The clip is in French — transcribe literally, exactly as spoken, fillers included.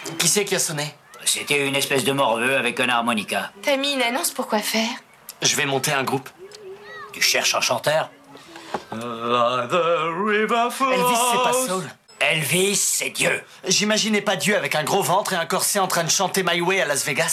Qui c'est qui a sonné? C'était une espèce de morveux avec un harmonica. T'as mis une annonce pour quoi faire? Je vais monter un groupe. Tu cherches un chanteur? Elvis, c'est pas soul. Elvis, c'est Dieu. J'imaginais pas Dieu avec un gros ventre et un corset en train de chanter My Way à Las Vegas.